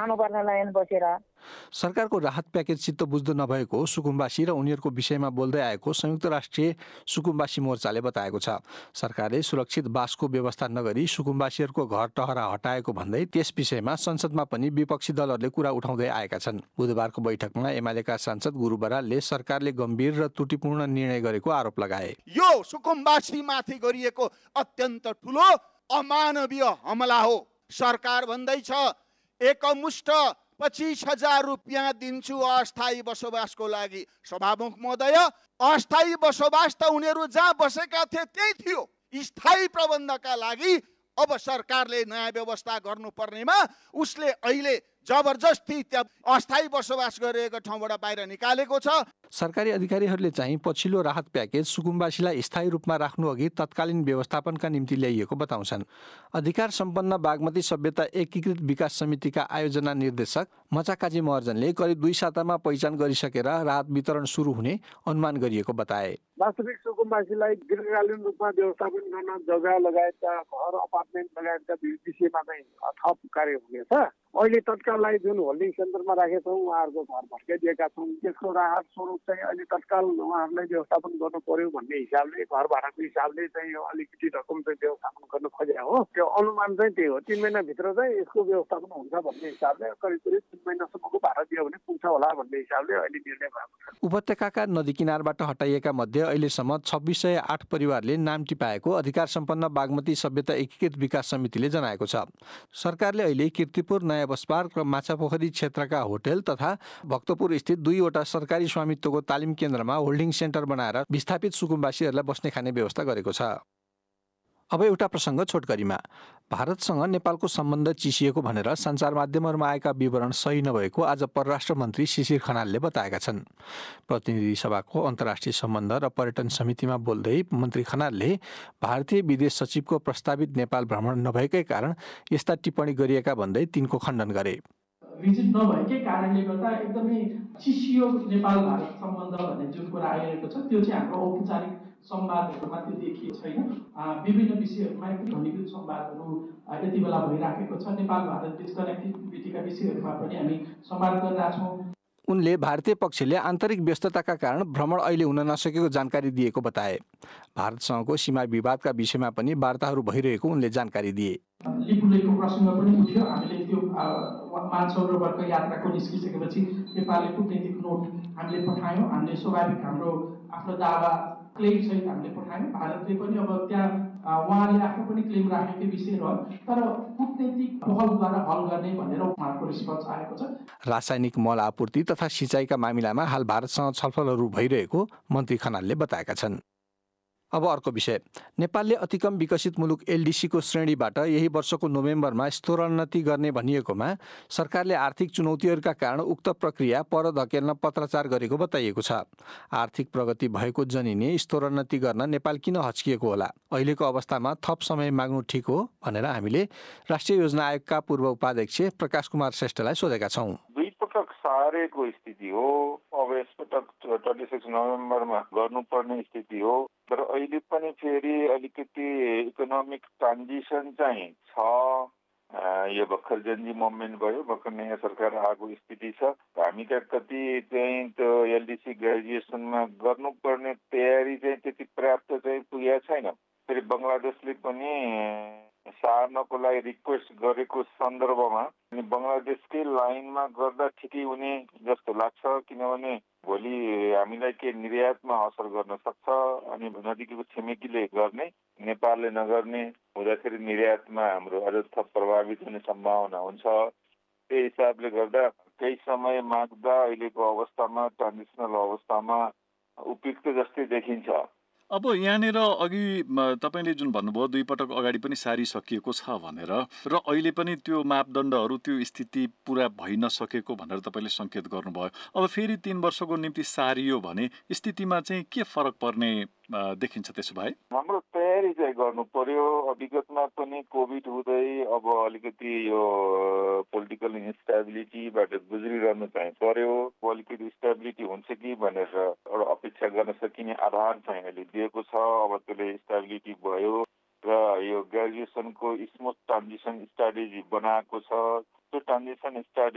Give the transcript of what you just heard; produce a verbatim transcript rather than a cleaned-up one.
खानु पर्ने लाइन बसेर। सरकारको राहत प्याकेज चित्त बुझ्दो नभएको सुकुम्बासी र उनीहरूको विषयमा बोल्दै आएको संयुक्त राष्ट्रिय सुकुम्बासी मोर्चाले बताएको छ। सरकारले सुरक्षित बासको व्यवस्था नगरी सुकुम्बासीहरूको घर टहरा हटाएको भन्दै त्यस विषयमा संसदमा पनि विपक्षी दलहरूले कुरा उठाउँदै आएका छन्। बुधबारको बैठकमा एमालेका सांसद गुरु बरालले सरकारले गम्भीर र त्रुटिपूर्ण निर्णय गरेको आरोप लगाए। यो सुकुम्बासीमाथि गरिएको अत्यन्त ठुलो अमानवीय हमला हो। सरकार भन्दैछ एकमुष्ट पच्चीस हजार रुपियाँ दिन्छु अस्थायी बसोबासको लागि। सभामुख महोदय, अस्थायी बसोबास त उनीहरू जहाँ बसेका थिए त्यही थियो। स्थायी प्रबन्धका लागि अब सरकारले नयाँ व्यवस्था गर्नुपर्नेमा उसले अहिले जबरजस्ती त्यहाँ अस्थायी बसोबास गरिएको ठाउँबाट बाहिर निकालेको छ। सरकारी अधिकारीहरूले चाहिँ पछिल्लो राहत प्याकेज सुकुम्बासीलाई स्थायी रूपमा राख्नु अघि तत्कालीन व्यवस्थापनका निम्ति ल्याइएको बताउँछन्। अधिकार सम्पन्न बागमती सभ्यता एकीकृत विकास समितिका आयोजना निर्देशक मचाकाजी महर्जनले करिब दुई सातामा पहिचान गरिसकेर राहत वितरण सुरु हुने अनुमान गरिएको बताए। वास्तविक सुकुम्बासीलाई दीर्घकालीन रूपमा व्यवस्थापन गर्न जग्गा लगायतका घर अपार्टमेन्ट लगायतका विषयमा चाहिँ थप कार्य हुनेछ। अहिले तत्काललाई जुन होल्डिङ सेन्टरमा राखेका छौँ, उहाँहरूको घर भत्काइदिएका छौँ, त्यसको राहत स्वरूप चाहिँ अहिले तत्काल उहाँहरूलाई व्यवस्थापन गर्नु पर्यो भन्ने हिसाबले घर भाडाको हिसाबले चाहिँ यो अलिकति रकम चाहिँ व्यवस्थापन गर्न खोजेको हो। त्यो अनुमान चाहिँ त्यही हो। तिन महिनाभित्र चाहिँ यसको व्यवस्थापन हुन्छ भन्ने हिसाबले करिब करिब तिन महिनासम्मको भाडा दियो भने पुग्छ होला भन्ने हिसाबले अहिले निर्णय भएको छ। उपत्यकाका नदी किनारबाट हटाइएका मध्ये अहिलेसम्म छब्बिस सय आठ परिवारले नाम टिपाएको अधिकार सम्पन्न बागमती सभ्यता एकीकृत विकास समितिले जनाएको छ। सरकारले अहिले कीर्तिपुर, नयाँ बसपार्क र माछापोखरी क्षेत्रका होटेल तथा भक्तपुर स्थित दुईवटा सरकारी स्वामित्वको तालिम केन्द्रमा होल्डिङ सेन्टर बनाएर विस्थापित सुकुम्बासीहरूलाई बस्ने खाने व्यवस्था गरेको छ। अब एउटा प्रसङ्ग छोटकरीमा। भारतसँग नेपालको सम्बन्ध चिसिएको भनेर सञ्चार माध्यमहरूमा आएका विवरण सही नभएको आज परराष्ट्र मन्त्री शिशिर खनालले बताएका छन्। प्रतिनिधि सभाको अन्तर्राष्ट्रिय सम्बन्ध र पर्यटन समितिमा बोल्दै मन्त्री खनालले भारतीय विदेश सचिवको प्रस्तावित नेपाल भ्रमण नभएकै कारण यस्ता टिप्पणी गरिएका भन्दै तिनको खण्डन गरे। भिजिट नभएकै कारणले गर्दा एकदमै चिसियो नेपाल भारत सम्बन्ध भन्ने जुन कुरा आइरहेको छ त्यो चाहिँ हाम्रो औपचारिक संवादहरूमा त्यो देखिएको छैन। विभिन्न विषयहरूमा घनीभूत संवादहरू यति बेला भइराखेको छ। नेपाल भारत बिच कनेक्टिभिटीका विषयहरूमा पनि हामी संवाद गरिरहेछौँ। उनले भारतीय पक्षले आन्तरिक व्यस्तताका कारण भ्रमण अहिले हुन नसकेको जानकारी दिएको बताए। भारतसँगको सीमा विवादका विषयमा पनि वार्ताहरू भइरहेको उनले जानकारी दिए। लिपुलेखको प्रसङ्ग पनि उठ्यो। हामीले त्यो मानसरोवरको यात्राको निस्किसकेपछि नेपालले कूटनीतिक नोट हामीले पठायौँ। हामीले स्वाभाविक हाम्रो आफ्नो दावा क्लेम सहित हामीले पठायौँ। भारतले पनि अब त्यहाँ उहाँले आफ्नो पनि क्लेम राखेकै विषय रह्यो, तर कूटनीतिक पहलद्वारा हल गर्ने भनेर उहाँको रिस्पोन्स आएको छ। रासायनिक मल आपूर्ति तथा सिँचाइका मामिलामा हाल भारतसँग छलफलहरू भइरहेको मन्त्री खनालले बताएका छन्। अब अर्को विषय। नेपालले अतिकम विकसित मुलुक एलडिसीको श्रेणीबाट यही वर्षको नोभेम्बरमा स्तरोन्नति गर्ने भनिएकोमा सरकारले आर्थिक चुनौतीहरूका कारण उक्त प्रक्रिया पर धकेल्न पत्राचार गरेको बताइएको छ। आर्थिक प्रगति भएको जनिने स्तरोन्नति गर्न नेपाल किन हच्किएको होला? अहिलेको अवस्थामा थप समय माग्नु ठिक हो भनेर हामीले राष्ट्रिय योजना आयोगका पूर्व उपाध्यक्ष प्रकाश कुमार श्रेष्ठलाई सोधेका छौँ। सारेको स्थिति हो। अब यसपटक छब्बिस नोभेम्बरमा गर्नुपर्ने स्थिति हो। तर अहिले पनि फेरि अलिकति इकोनोमिक ट्रान्जिसन चाहिँ छ। यो भर्खर जेनजी मुभमेन्ट भयो, भर्खर नयाँ सरकार आएको स्थिति छ। हामी कति चाहिँ त्यो एलडिसी ग्रेजुएसनमा गर्नुपर्ने तयारी चाहिँ त्यति पर्याप्त चाहिँ पुगेको छैन। फेरि बङ्गलादेशले पनि सार्नको लागि रिक्वेस्ट गरेको सन्दर्भमा अनि बङ्गलादेशकै लाइनमा गर्दा ठिकै हुने जस्तो लाग्छ। किनभने भोलि हामीलाई के निर्यातमा असर गर्न सक्छ अनि नजिकैको छिमेकीले गर्ने नेपालले नगर्ने हुँदाखेरि निर्यातमा हाम्रो अझ थप प्रभावित हुने सम्भावना हुन्छ। त्यही हिसाबले गर्दा केही समय माग्दा अहिलेको अवस्थामा ट्रान्जिसनल अवस्थामा उपयुक्त जस्तै देखिन्छ। अब यहाँनिर अघि तपाईँले जुन भन्नुभयो दुई पटक अगाडि पनि सारिसकिएको छ भनेर र अहिले पनि त्यो मापदण्डहरू त्यो स्थिति पुरा भइ नसकेको भनेर तपाईँले सङ्केत गर्नुभयो। अब फेरि तीन वर्षको निम्ति सारियो भने स्थितिमा चाहिँ के फरक पर्ने देखिन्छ? त्यसो भए हाम्रो तयारी चाहिँ गर्नु पर्यो। विगतमा पनि कोभिड हुँदै अब अलिकति यो पोलिटिकल इन्स्टेबिलिटीबाट गुज्रिरहनु चाहिँ पर्यो। अलिकति स्टेबिलिटी हुन्छ कि भनेर एउटा अपेक्षा गर्न सकिने आधार चाहिँ अहिले दिएको छ। अब त्यसले स्टेबिलिटी भयो र यो ग्रेजुएसनको स्मुथ ट्रान्जिसन स्ट्राटेजी बनाएको छ। त्यो ट्रान्जिसन स्ट्राटेजी